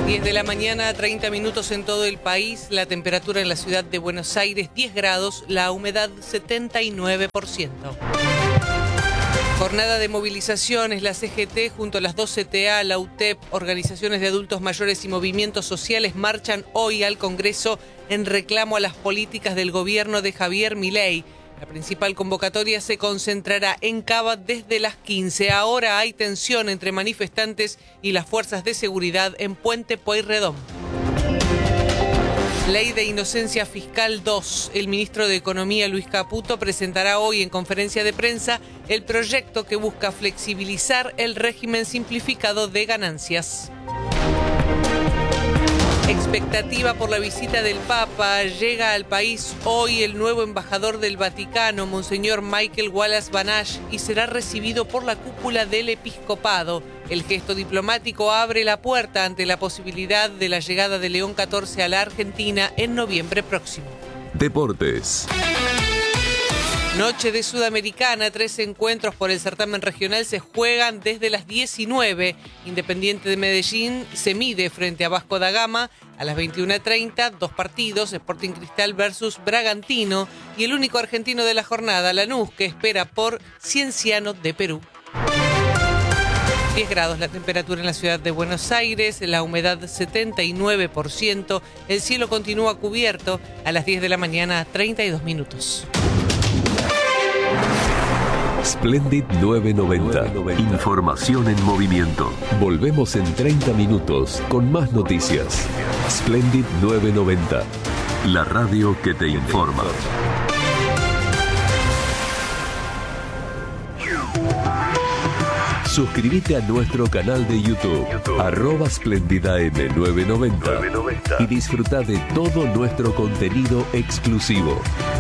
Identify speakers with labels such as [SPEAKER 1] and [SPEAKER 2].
[SPEAKER 1] 10 de la mañana, 30 minutos en todo el país. La temperatura en la ciudad de Buenos Aires, 10 grados. La humedad, 79%. Jornada de movilizaciones. La CGT junto a las dos CTA, la UTEP, organizaciones de adultos mayores y movimientos sociales marchan hoy al Congreso en reclamo a las políticas del gobierno de Javier Milei. La principal convocatoria se concentrará en Cava desde las 15. Ahora hay tensión entre manifestantes y las fuerzas de seguridad en Puente Pueyrredón. Ley de inocencia fiscal 2. El ministro de Economía, Luis Caputo, presentará hoy en conferencia de prensa el proyecto que busca flexibilizar el régimen simplificado de ganancias. Expectativa por la visita del Papa. Llega al país hoy el nuevo embajador del Vaticano, Monseñor Michael Wallace Banash, y será recibido por la cúpula del episcopado. El gesto diplomático abre la puerta ante la posibilidad de la llegada de León XIV a la Argentina en noviembre próximo.
[SPEAKER 2] Deportes.
[SPEAKER 1] Noche de Sudamericana, 3 encuentros por el certamen regional se juegan desde las 19. Independiente de Medellín se mide frente a Vasco da Gama a las 21:30, 2 partidos, Sporting Cristal versus Bragantino y el único argentino de la jornada, Lanús, que espera por Cienciano de Perú. 10 grados la temperatura en la ciudad de Buenos Aires, la humedad 79%, el cielo continúa cubierto a las 10 de la mañana, 32 minutos.
[SPEAKER 2] Splendid 990. Información en movimiento. Volvemos en 30 minutos con más noticias. Splendid 990. La radio que te informa. Suscríbete a nuestro canal de YouTube, @SplendidAM990 y disfruta de todo nuestro contenido exclusivo.